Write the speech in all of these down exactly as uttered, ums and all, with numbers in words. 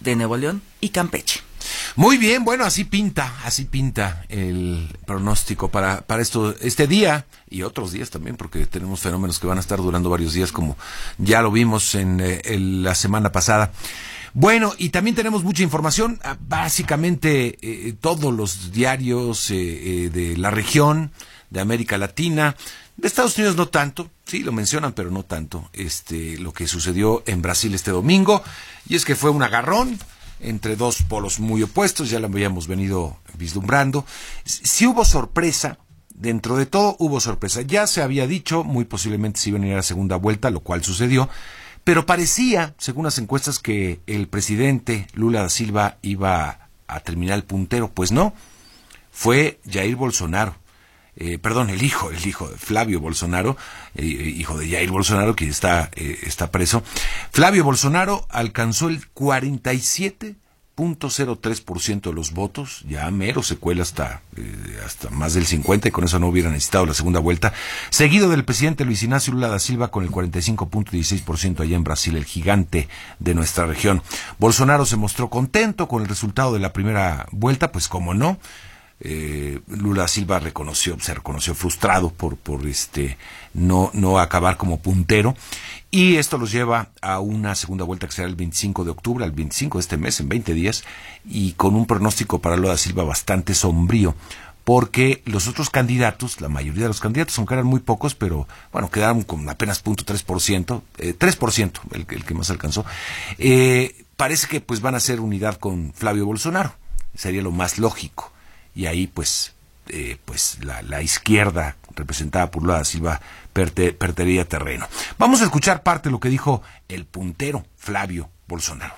de Nuevo León y Campeche. Muy bien, bueno, así pinta, así pinta el pronóstico para, para esto, este día y otros días también, porque tenemos fenómenos que van a estar durando varios días, como ya lo vimos en, eh, en la semana pasada. Bueno, y también tenemos mucha información, básicamente eh, todos los diarios eh, eh, de la región, de América Latina, de Estados Unidos no tanto, sí lo mencionan, pero no tanto, este, lo que sucedió en Brasil este domingo, y es que fue un agarrón entre dos polos muy opuestos, ya lo habíamos venido vislumbrando. Sí hubo sorpresa, dentro de todo hubo sorpresa. Ya se había dicho, muy posiblemente se iban a ir a la segunda vuelta, lo cual sucedió, pero parecía, según las encuestas, que el presidente Lula da Silva iba a terminar el puntero. Pues no, fue Jair Bolsonaro. Eh, perdón, el hijo, el hijo de Flavio Bolsonaro, eh, hijo de Jair Bolsonaro, que está, eh, está preso. Flavio Bolsonaro alcanzó el cuarenta y siete punto cero tres por ciento de los votos, ya mero se cuela hasta, eh, hasta más del cincuenta, y con eso no hubiera necesitado la segunda vuelta, seguido del presidente Luis Ignacio Lula da Silva con el cuarenta y cinco punto dieciséis por ciento allá en Brasil, el gigante de nuestra región. Bolsonaro se mostró contento con el resultado de la primera vuelta, pues como no. Eh, Lula da Silva reconoció, se reconoció frustrado por, por este no, no acabar como puntero, y esto los lleva a una segunda vuelta que será el veinticinco de octubre, al veinticinco de este mes, en veinte días, y con un pronóstico para Lula da Silva bastante sombrío, porque los otros candidatos, la mayoría de los candidatos, aunque eran muy pocos, pero bueno, quedaron con apenas punto tres por ciento, eh, tres por ciento el, el que más alcanzó, eh, parece que pues van a hacer unidad con Flavio Bolsonaro, sería lo más lógico. Y ahí, pues, eh, pues la, la izquierda, representada por Lula da Silva, perte, perdería terreno. Vamos a escuchar parte de lo que dijo el puntero Flavio Bolsonaro.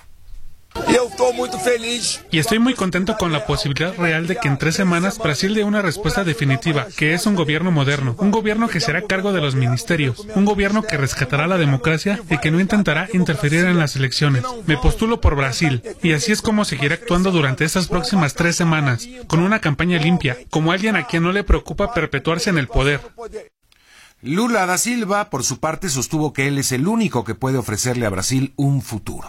Y estoy muy contento con la posibilidad real de que en tres semanas Brasil dé una respuesta definitiva, que es un gobierno moderno, un gobierno que será a cargo de los ministerios, un gobierno que rescatará la democracia y que no intentará interferir en las elecciones. Me postulo por Brasil, y así es como seguiré actuando durante estas próximas tres semanas, con una campaña limpia, como alguien a quien no le preocupa perpetuarse en el poder. Lula da Silva, por su parte, sostuvo que él es el único que puede ofrecerle a Brasil un futuro.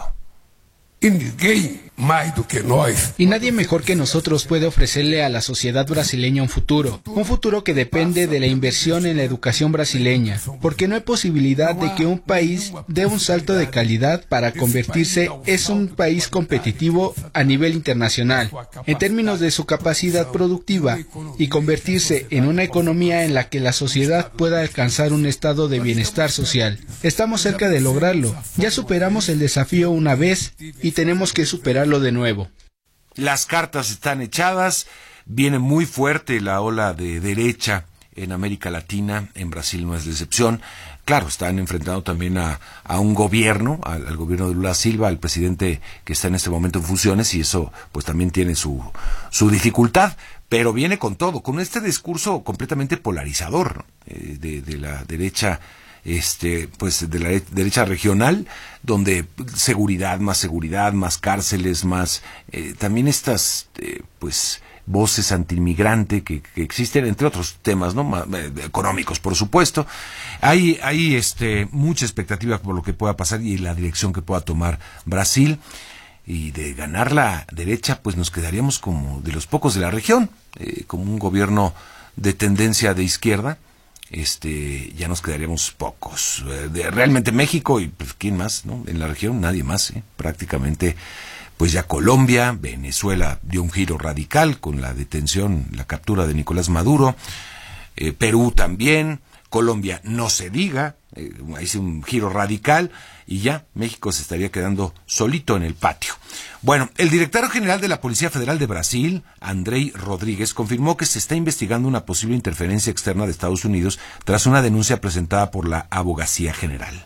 Y nadie mejor que nosotros puede ofrecerle a la sociedad brasileña un futuro, un futuro que depende de la inversión en la educación brasileña, porque no hay posibilidad de que un país dé un salto de calidad para convertirse en un país competitivo a nivel internacional, en términos de su capacidad productiva, y convertirse en una economía en la que la sociedad pueda alcanzar un estado de bienestar social. Estamos cerca de lograrlo, ya superamos el desafío una vez y tenemos que superarlo de nuevo. Las cartas están echadas, viene muy fuerte la ola de derecha en América Latina, en Brasil no es la excepción. Claro, están enfrentando también a, a un gobierno, al, al gobierno de Lula da Silva, al presidente que está en este momento en funciones, y eso pues también tiene su, su dificultad, pero viene con todo, con este discurso completamente polarizador, ¿no? eh, de, de la derecha, este pues de la derecha regional, donde seguridad, más seguridad, más cárceles, más eh, también estas eh, pues voces antiinmigrante que, que existen, entre otros temas, no más, eh, económicos, por supuesto. Hay hay este mucha expectativa por lo que pueda pasar y la dirección que pueda tomar Brasil. Y de ganar la derecha, pues nos quedaríamos como de los pocos de la región, eh, como un gobierno de tendencia de izquierda. Este, ya nos quedaríamos pocos. Eh, de, realmente México y pues quién más, ¿no? En la región nadie más, ¿eh? Prácticamente, pues ya Colombia, Venezuela dio un giro radical con la detención, la captura de Nicolás Maduro, eh, Perú también, Colombia no se diga, eh, hizo un giro radical, y ya México se estaría quedando solito en el patio. Bueno, el director general de la Policía Federal de Brasil, Andrei Rodríguez, confirmó que se está investigando una posible interferencia externa de Estados Unidos tras una denuncia presentada por la Abogacía General.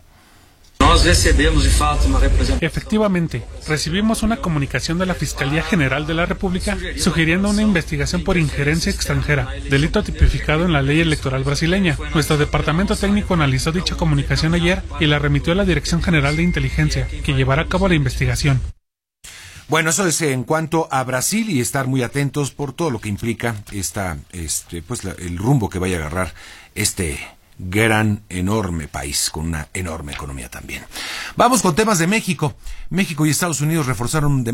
Efectivamente, recibimos una comunicación de la Fiscalía General de la República sugiriendo una investigación por injerencia extranjera, delito tipificado en la ley electoral brasileña. Nuestro departamento técnico analizó dicha comunicación ayer y la remitió a la Dirección General de Inteligencia, que llevará a cabo la investigación. Bueno, eso es en cuanto a Brasil, y estar muy atentos por todo lo que implica esta, este, pues la, el rumbo que vaya a agarrar este gran, enorme país, con una enorme economía también. Vamos con temas de México. México y Estados Unidos reforzaron de